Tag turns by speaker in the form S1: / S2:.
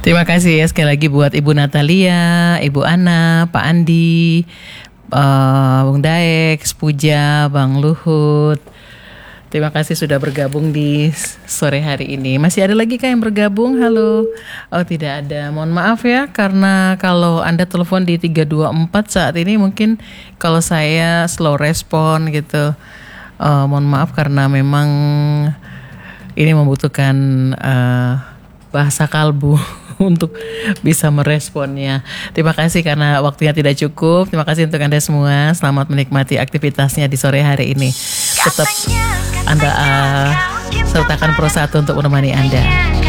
S1: Terima kasih ya sekali lagi buat Ibu Natalia, Ibu Ana, Pak Andi, Bung Daek, Puja, Bang Luhut. Terima kasih sudah bergabung di sore hari ini. Masih ada lagi kah yang bergabung? Halo. Oh, tidak ada. Mohon maaf ya, karena kalau Anda telepon di 324 saat ini mungkin kalau saya slow respon gitu. Mohon maaf karena memang ini membutuhkan bahasa kalbu untuk bisa meresponnya. Terima kasih karena waktunya tidak cukup. Terima kasih untuk Anda semua. Selamat menikmati aktivitasnya di sore hari ini. Tetap Anda sertakan Pro 1 untuk menemani Anda.